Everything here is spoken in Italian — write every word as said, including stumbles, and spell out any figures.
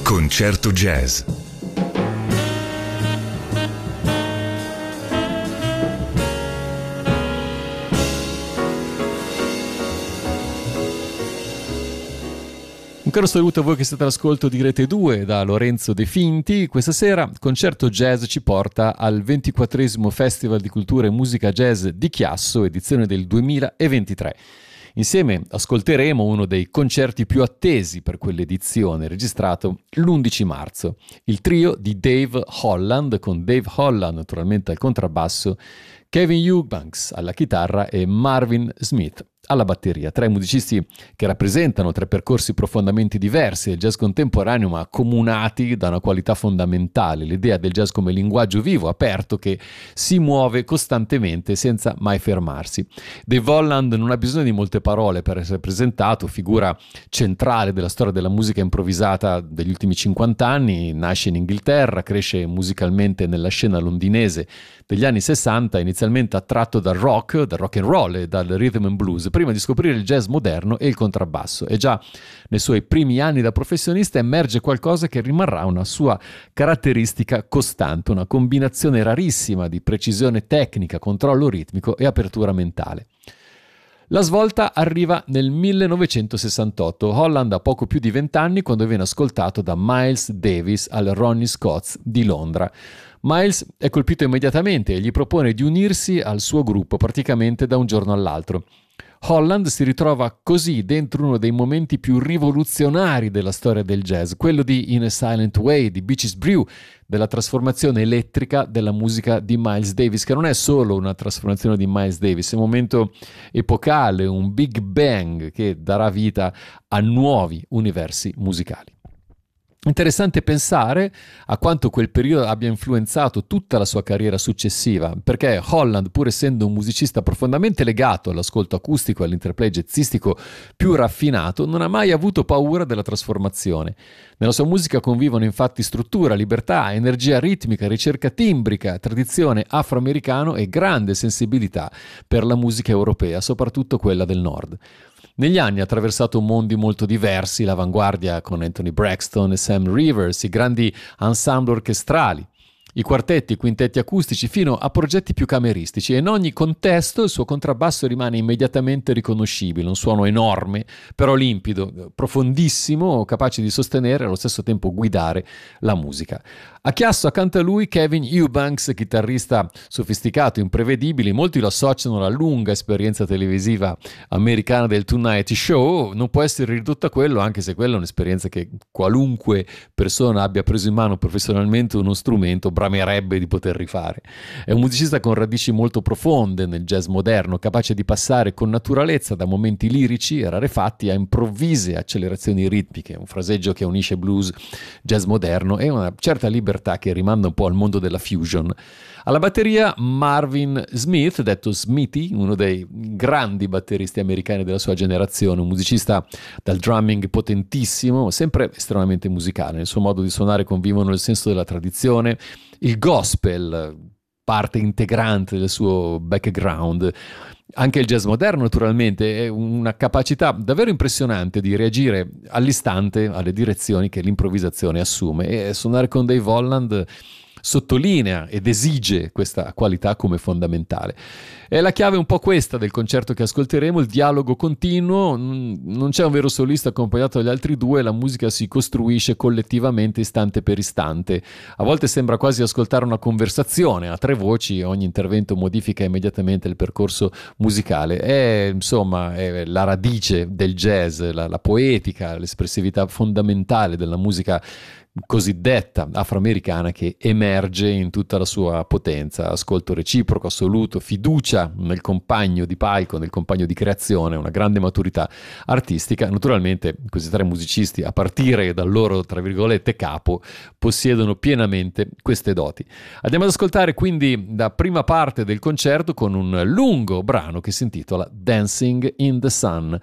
Concerto Jazz. Un caro saluto a voi che siete all'ascolto di Rete due da Lorenzo De Finti. Questa sera Concerto Jazz ci porta al ventiquattresimo Festival di Cultura e Musica Jazz di Chiasso, edizione del duemilaventitré. Insieme ascolteremo uno dei concerti più attesi per quell'edizione, registrato l'undici marzo. Il trio di Dave Holland, con Dave Holland naturalmente al contrabbasso, Kevin Eubanks alla chitarra e Marvin Smith alla batteria. Tre musicisti che rappresentano tre percorsi profondamente diversi del jazz contemporaneo, ma accomunati da una qualità fondamentale, l'idea del jazz come linguaggio vivo, aperto, che si muove costantemente senza mai fermarsi. Dave Holland non ha bisogno di molte parole per essere presentato, figura centrale della storia della musica improvvisata degli ultimi cinquanta anni, nasce in Inghilterra, cresce musicalmente nella scena londinese degli anni sessanta, inizialmente attratto dal rock, dal rock and roll e dal rhythm and blues, prima di scoprire il jazz moderno e il contrabbasso. E già nei suoi primi anni da professionista emerge qualcosa che rimarrà una sua caratteristica costante, una combinazione rarissima di precisione tecnica, controllo ritmico e apertura mentale. La svolta arriva nel millenovecentosessantotto. Holland ha poco più di vent'anni quando viene ascoltato da Miles Davis al Ronnie Scott's di Londra. Miles è colpito immediatamente e gli propone di unirsi al suo gruppo praticamente da un giorno all'altro. Holland si ritrova così dentro uno dei momenti più rivoluzionari della storia del jazz, quello di In a Silent Way, di Beaches Brew, della trasformazione elettrica della musica di Miles Davis, che non è solo una trasformazione di Miles Davis, è un momento epocale, un Big Bang che darà vita a nuovi universi musicali. Interessante pensare a quanto quel periodo abbia influenzato tutta la sua carriera successiva, perché Holland, pur essendo un musicista profondamente legato all'ascolto acustico e all'interplay jazzistico più raffinato, non ha mai avuto paura della trasformazione. Nella sua musica convivono infatti struttura, libertà, energia ritmica, ricerca timbrica, tradizione afroamericano e grande sensibilità per la musica europea, soprattutto quella del nord. Negli anni ha attraversato mondi molto diversi, l'avanguardia con Anthony Braxton e Sam Rivers, i grandi ensemble orchestrali, i quartetti, i quintetti acustici, fino a progetti più cameristici, e in ogni contesto il suo contrabbasso rimane immediatamente riconoscibile, un suono enorme, però limpido, profondissimo, capace di sostenere e allo stesso tempo guidare la musica. A Chiasso accanto a lui Kevin Eubanks, chitarrista sofisticato, imprevedibile. Molti lo associano alla lunga esperienza televisiva americana del Tonight Show. Non può essere ridotto a quello, anche se quella è un'esperienza che qualunque persona abbia preso in mano professionalmente uno strumento bramerebbe di poter rifare. È un musicista con radici molto profonde nel jazz moderno, capace di passare con naturalezza da momenti lirici e rarefatti a improvvise accelerazioni ritmiche, un fraseggio che unisce blues, jazz moderno e una certa libertà che rimanda un po' al mondo della fusion. Alla batteria Marvin Smith, detto Smithy, uno dei grandi batteristi americani della sua generazione, un musicista dal drumming potentissimo, sempre estremamente musicale. Nel suo modo di suonare convivono il senso della tradizione, il gospel, parte integrante del suo background. Anche il jazz moderno naturalmente è una capacità davvero impressionante di reagire all'istante alle direzioni che l'improvvisazione assume, e suonare con Dave Holland sottolinea ed esige questa qualità come fondamentale. È la chiave un po' questa del concerto che ascolteremo, il dialogo continuo, non c'è un vero solista accompagnato dagli altri due, la musica si costruisce collettivamente istante per istante. A volte sembra quasi ascoltare una conversazione a tre voci, ogni intervento modifica immediatamente il percorso musicale. È insomma è la radice del jazz, la, la poetica, l'espressività fondamentale della musica cosiddetta afroamericana che emerge in tutta la sua potenza, ascolto reciproco assoluto, fiducia nel compagno di palco, nel compagno di creazione, una grande maturità artistica. Naturalmente questi tre musicisti, a partire dal loro tra virgolette capo, possiedono pienamente queste doti. Andiamo ad ascoltare quindi la prima parte del concerto con un lungo brano che si intitola Dancing in the Sun.